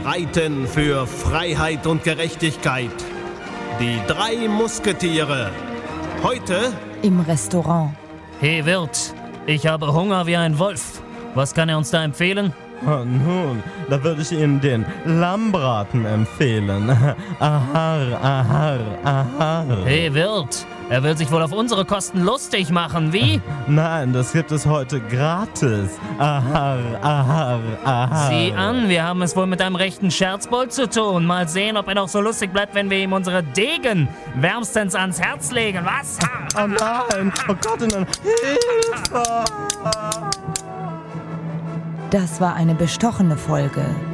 reiten für Freiheit und Gerechtigkeit. Die 3 Musketiere. Heute im Restaurant. Hey Wirt, ich habe Hunger wie ein Wolf. Was kann er uns da empfehlen? Oh, nun, da würde ich Ihnen den Lammbraten empfehlen. Ahar, ahar, ahar. Hey Wirt, er will sich wohl auf unsere Kosten lustig machen, wie? Nein, das gibt es heute gratis. Ahar, ahar, ahar. Sieh an, wir haben es wohl mit einem rechten Scherzbold zu tun. Mal sehen, ob er noch so lustig bleibt, wenn wir ihm unsere Degen wärmstens ans Herz legen. Was? Oh nein, oh Gott, Hilfe! Das war eine bestochene Folge